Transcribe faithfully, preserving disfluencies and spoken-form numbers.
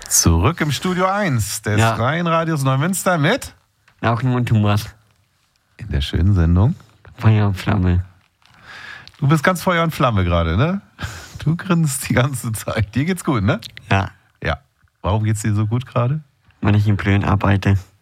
Zurück im Studio eins des Ja. Freien Radios Neumünster mit Auch nur Thomas. in der schönen Sendung. Feuer und Flamme. Du bist ganz Feuer und Flamme gerade, ne? Du grinst die ganze Zeit. Dir geht's gut, ne? Ja, Ja. Warum geht's dir so gut gerade? weil ich in Plön arbeite.